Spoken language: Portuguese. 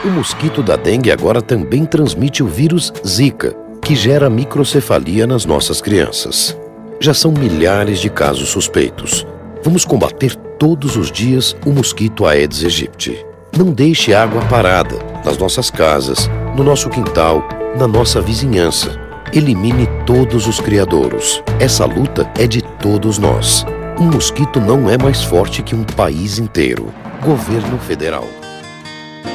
O mosquito da dengue agora também transmite o vírus Zika, que gera microcefalia nas nossas crianças. Já são milhares de casos suspeitos. Vamos combater todos os dias o mosquito Aedes aegypti. Não deixe água parada nas nossas casas, no nosso quintal, na nossa vizinhança. Elimine todos os criadouros. Essa luta é de todos nós. Um mosquito não é mais forte que um país inteiro. Governo Federal.